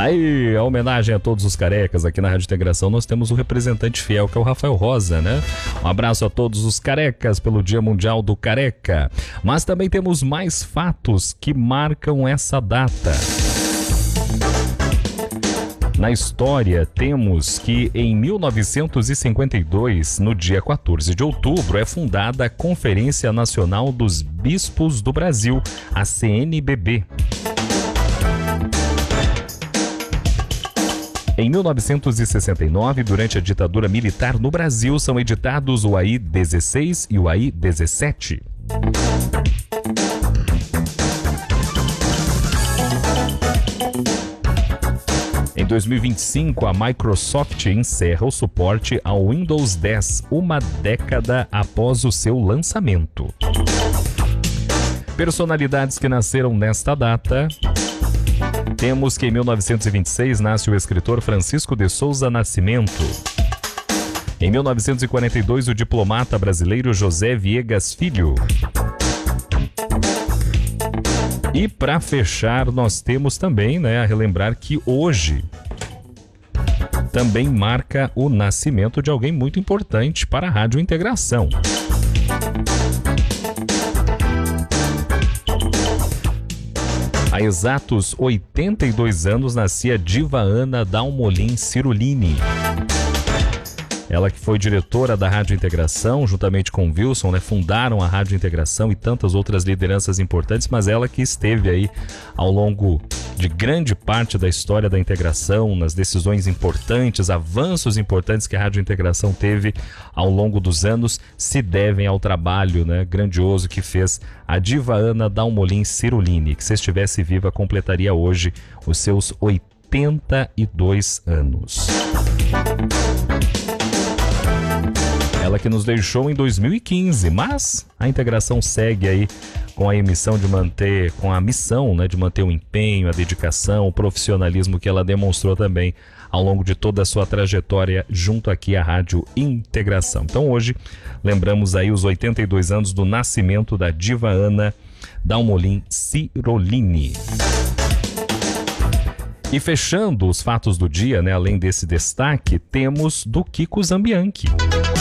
Aí, a homenagem a todos os carecas aqui na Rádio Integração, nós temos o representante fiel, que é o Rafael Rosa, né? Um abraço a todos os carecas pelo Dia Mundial do Careca. Mas também temos mais fatos que marcam essa data. Na história, temos que em 1952, no dia 14 de outubro, é fundada a Conferência Nacional dos Bispos do Brasil, a CNBB. Em 1969, durante a ditadura militar no Brasil, são editados o AI 16 e o AI 17. Em 2025, a Microsoft encerra o suporte ao Windows 10, uma década após o seu lançamento. Personalidades que nasceram nesta data. Temos que em 1926 nasce o escritor Francisco de Souza Nascimento. Em 1942, o diplomata brasileiro José Viegas Filho. E para fechar, nós temos também, a relembrar que hoje também marca o nascimento de alguém muito importante para a Rádio Integração. Há exatos 82 anos nascia a diva Ana Dalmolin Cirulini. Ela que foi diretora da Rádio Integração, juntamente com Wilson, fundaram a Rádio Integração e tantas outras lideranças importantes, mas ela que esteve aí ao longo de grande parte da história da integração, nas decisões importantes, avanços importantes que a Rádio Integração teve ao longo dos anos, se devem ao trabalho grandioso que fez a diva Ana Dalmolin Cirulini, que se estivesse viva completaria hoje os seus 82 anos. Ela que nos deixou em 2015, mas a integração segue aí com a missão de manter o empenho, a dedicação, o profissionalismo que ela demonstrou também ao longo de toda a sua trajetória junto aqui à Rádio Integração. Então hoje lembramos aí os 82 anos do nascimento da diva Ana Dalmolin Cirulini. E fechando os fatos do dia, além desse destaque, temos do Kiko Zambianchi.